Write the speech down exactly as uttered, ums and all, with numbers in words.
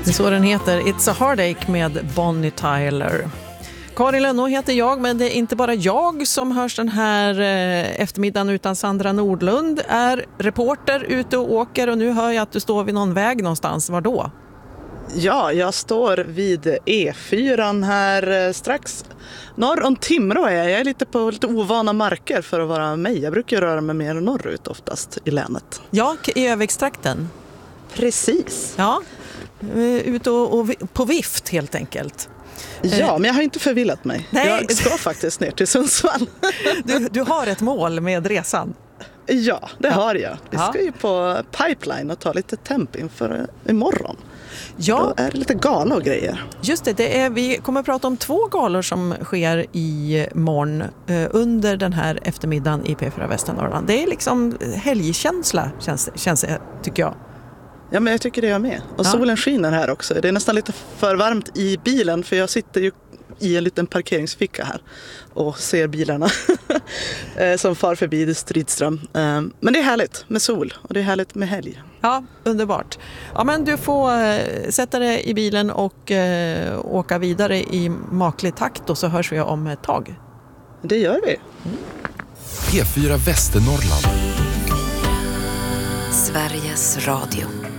Det är så den heter, It's a Heartache med Bonnie Tyler. Karin Lönnå heter jag, men det är inte bara jag som hörs den här eftermiddagen, utan Sandra Nordlund är reporter ute och åker, och nu hör jag att du står vid någon väg någonstans. Var då? Ja, jag står vid E fyra här strax norr om Timrå. Är jag. jag är lite på lite ovana marker för att vara mig. Jag brukar röra mig mer norrut oftast i länet. Ja, i Övikstrakten. Precis. Ja, ute och, och på vift helt enkelt. Ja, men jag har inte förvillat mig. Nej. Jag ska faktiskt ner till Sundsvall. Du, du har ett mål med resan. Ja, det ja. har jag. Vi ska ja. ju på Pipeline och ta lite temp inför imorgon. Ja. Då är det lite gala och grejer. Just det, det är, vi kommer att prata om två galor som sker i morgon eh, under den här eftermiddagen i P fyra Västernorrland. Det är liksom helgkänsla, känns, känns det, tycker jag. Ja, men jag tycker det är med. Och ja. solen skiner här också. Det är nästan lite för varmt i bilen, för jag sitter ju i en liten parkeringsficka här och ser bilarna som far förbi det Stridström. Men det är härligt med sol och det är härligt med helg. Ja, underbart. Ja, men du får äh, sätta dig i bilen och äh, åka vidare i maklig takt, och så hörs vi om ett tag. Det gör vi. Mm. P fyra Västernorrland. Sveriges Radio.